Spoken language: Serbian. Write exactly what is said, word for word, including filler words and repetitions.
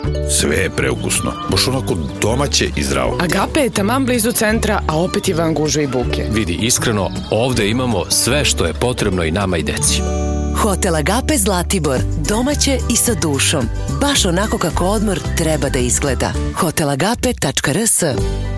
Sve je preukusno, baš onako domaće i zdravo. Agape je taman blizu centra, a opet je van gužve i buke. Vidi, iskreno, ovde imamo sve što je potrebno i nama i deci. Hotel Agape Zlatibor. Domaće i sa dušom. Baš onako kako odmor treba da izgleda. hotel agape tačka r s